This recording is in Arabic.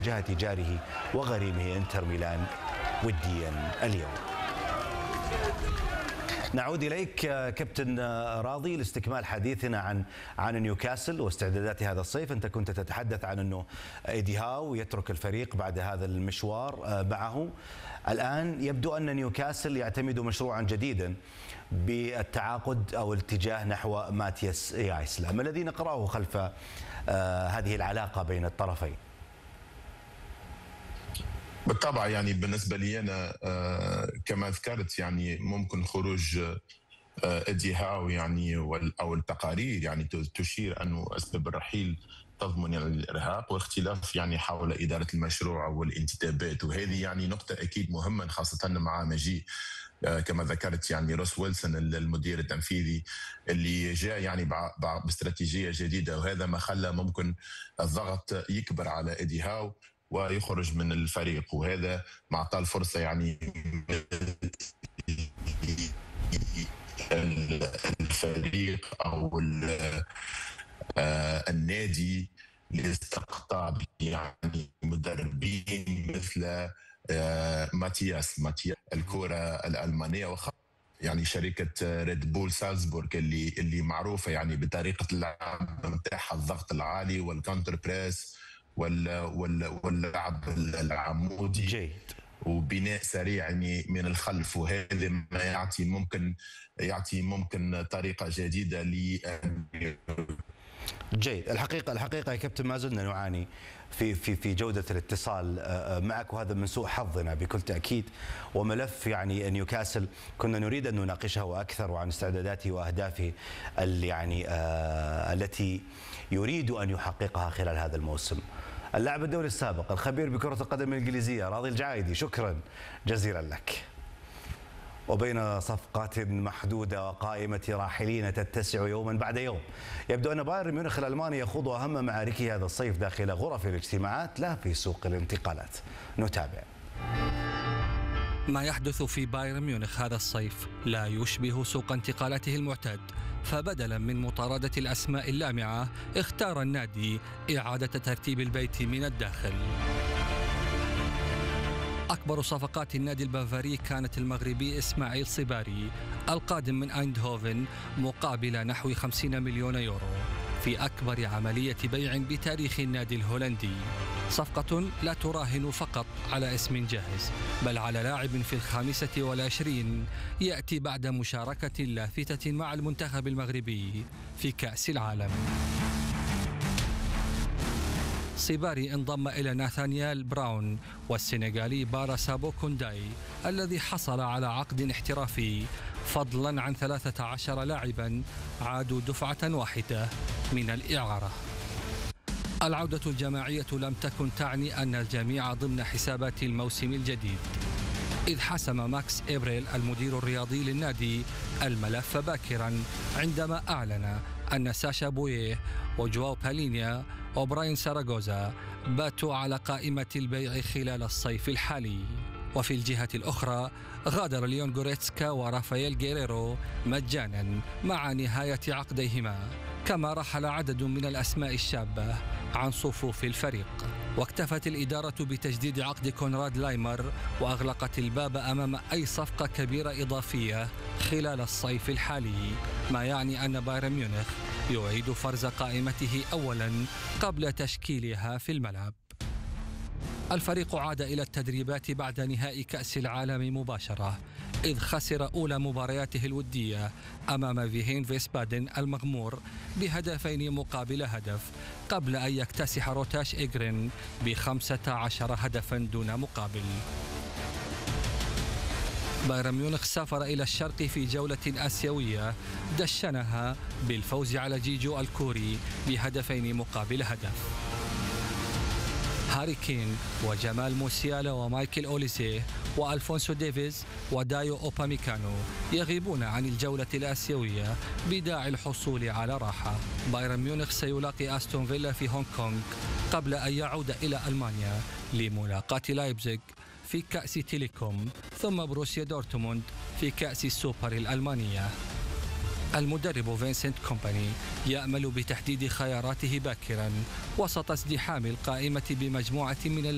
مواجهة جاره وغريمه انتر ميلان وديا اليوم. نعود إليك كابتن راضي لاستكمال حديثنا عن نيوكاسل واستعدادات هذا الصيف. أنت كنت تتحدث عن أنه إيدي هاو يترك الفريق بعد هذا المشوار معه. الآن يبدو أن نيوكاسل يعتمد مشروعا جديدا بالتعاقد أو الاتجاه نحو ماتياس يايسلا. ما الذي نقرأه خلف هذه العلاقة بين الطرفين؟ بالطبع يعني بالنسبه لي انا كما ذكرت يعني ممكن خروج إيدي هاو يعني او التقارير يعني تشير انه اسباب الرحيل تضمن يعني الارهاق واختلاف يعني حول اداره المشروع والانتدابات، وهذه يعني نقطه اكيد مهمه خاصه مع مجيء كما ذكرت يعني روس ويلسون المدير التنفيذي اللي جاء يعني باستراتيجيه جديده، وهذا ما خلى ممكن الضغط يكبر على إيدي هاو ويخرج من الفريق، وهذا ما اعطى الفرصه يعني الفريق او النادي لاستقطاب يعني مدربين مثل ماتياس الكره الالمانيه يعني شركه ريد بول سالزبورغ اللي معروفه يعني بطريقه اللعب نتاعها الضغط العالي والكونتر بريس واللعب العمودي جيد وبناء سريع يعني من الخلف، وهذا ما يعطي ممكن طريقه جديده جيد. الحقيقه يا كابتن ما زلنا نعاني في جوده الاتصال معك، وهذا من سوء حظنا بكل تاكيد. وملف يعني نيوكاسل كنا نريد ان نناقشه اكثر وعن استعداداته واهدافه يعني التي يريد ان يحققها خلال هذا الموسم. اللاعب الدولي السابق الخبير بكره القدم الانجليزيه راضي الجعايدي، شكرا جزيلا لك. وبين صفقات محدودة وقائمة راحلين تتسع يوما بعد يوم، يبدو أن بايرن ميونخ الألماني يخوض أهم معاركه هذا الصيف داخل غرف الاجتماعات لا في سوق الانتقالات. نتابع. ما يحدث في بايرن ميونخ هذا الصيف لا يشبه سوق انتقالاته المعتاد، فبدلا من مطاردة الأسماء اللامعة اختار النادي إعادة ترتيب البيت من الداخل. أكبر صفقات النادي البافاري كانت المغربي إسماعيل صباري القادم من أيندهوفن مقابل نحو 50 مليون يورو في أكبر عملية بيع بتاريخ النادي الهولندي. صفقة لا تراهن فقط على اسم جاهز بل على لاعب في 25 يأتي بعد مشاركة لافتة مع المنتخب المغربي في كأس العالم. صباري انضم إلى ناثانيال براون والسنغالي بارا سابو كونداي الذي حصل على عقد احترافي، فضلا عن 13 لاعبا عادوا دفعة واحدة من الإعارة. العودة الجماعية لم تكن تعني أن الجميع ضمن حسابات الموسم الجديد، إذ حسم ماكس إبريل المدير الرياضي للنادي الملف باكرا عندما أعلن أن ساشا بويه وجواو بالينيا وبراين ساراغوزا باتوا على قائمة البيع خلال الصيف الحالي. وفي الجهة الأخرى غادر ليون غوريتسكا ورافائيل غيريرو مجانا مع نهاية عقديهما، كما رحل عدد من الأسماء الشابة عن صفوف الفريق. واكتفت الإدارة بتجديد عقد كونراد لايمر وأغلقت الباب أمام أي صفقة كبيرة إضافية خلال الصيف الحالي، ما يعني أن بايرن ميونخ يعيد فرز قائمته أولا قبل تشكيلها في الملعب. الفريق عاد إلى التدريبات بعد نهائي كأس العالم مباشرة، إذ خسر أولى مبارياته الودية أمام فيهين فيسبادن المغمور بهدفين مقابل هدف، قبل أن يكتسح روتاش إيغرين ب15 هدفا دون مقابل. بايرن ميونخ سافر إلى الشرق في جولة آسيوية دشنها بالفوز على جيجو الكوري بهدفين مقابل هدف. هاري كين وجمال موسيالا ومايكل أوليسيه وألفونسو ديفيز ودايو أوباميكانو يغيبون عن الجولة الآسيوية بداعي الحصول على راحة. بايرن ميونخ سيلاقي أستون فيلا في هونغ كونغ قبل أن يعود إلى ألمانيا لملاقاة لايبزيغ في كأس تيليكوم، ثم بروسيا دورتموند في كأس السوبر الألمانية. المدرب فينسنت كومباني يأمل بتحديد خياراته باكرا وسط ازدحام القائمة بمجموعة من